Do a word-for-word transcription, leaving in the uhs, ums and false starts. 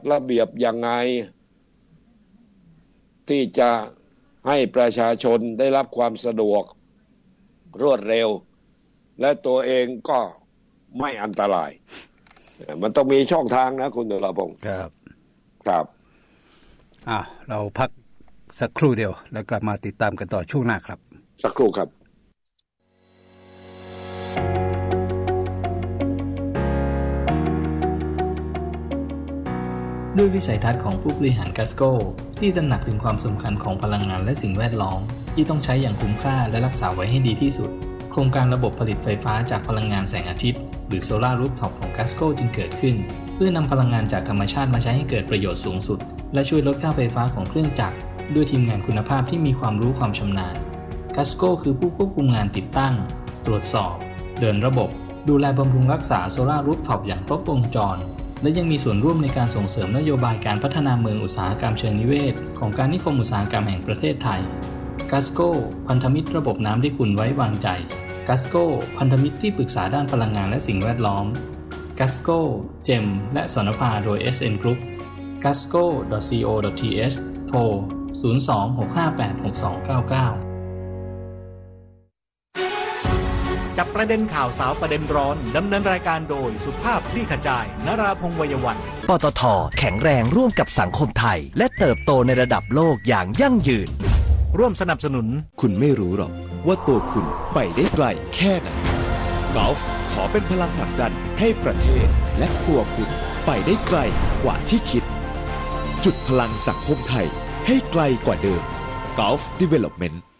ระเบียบยังไงที่จะให้ประชาชนได้รับความสะดวกรวดเร็วและตัวเองก็ไม่อันตรายมันต้องมีช่องทางนะคุณตุลาพงศ์ครับครับอ่ะเราพักสักครู่เดียวแล้วกลับมาติดตามกันต่อช่วงหน้าครับสักครู่ครับด้วยวิสัยทัศน์ของผู้บริหารกัสโก้ที่ตระหนักถึงความสำคัญของพลังงานและสิ่งแวดล้อมที่ต้องใช้อย่างคุ้มค่าและรักษาไว้ให้ดีที่สุดโครงการระบบผลิตไฟฟ้าจากพลังงานแสงอาทิตย์หรือโซลาร์รูฟท็อปของกัสโก้จึงเกิดขึ้นเพื่อนำพลังงานจากธรรมชาติมาใช้ให้เกิดประโยชน์สูงสุดและช่วยลดค่าไฟฟ้าของเครื่องจักรด้วยทีมงานคุณภาพที่มีความรู้ความชำนาญกัสโก้คือผู้ควบคุมงานติดตั้งตรวจสอบเดินระบบดูแลบำรุงรักษาโซลาร์รูฟท็อปอย่างครบวงจรและยังมีส่วนร่วมในการส่งเสริมนโยบายการพัฒนาเมืองอุตสาหกรรมเชิงนิเวศของการนิคมอุตสาหกรรมแห่งประเทศไทยกัสโก้พันธมิตรระบบน้ำที่คุณไว้วางใจกัสโก้พันธมิตรที่ปรึกษาด้านพลังงานและสิ่งแวดล้อมกัสโก้เจมและสนภาโดย เอส เอ็น Group กัสโก้ ดอท ซี โอ ดอท ที เอช โทร ศูนย์ สอง หก ห้า แปด หก สอง เก้า เก้าจับประเด็นข่าวสาวประเด็นร้อนดำเนินรายการโดยสุภาพคลี่ขจายนราพงษ์ วัยวันปตท.แข็งแรงร่วมกับสังคมไทยและเติบโตในระดับโลกอย่างยั่งยืนร่วมสนับสนุนคุณไม่รู้หรอกว่าตัวคุณไปได้ไกลแค่ไหนกอล์ฟขอเป็นพลังผลักดันให้ประเทศและตัวคุณไปได้ไกลกว่าที่คิดจุดพลังสังคมไทยให้ไกลกว่าเดิม Gulf Development